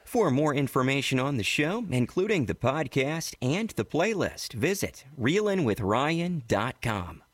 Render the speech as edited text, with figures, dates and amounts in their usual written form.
For more information on the show, including the podcast and the playlist, visit reelinwithryan.com.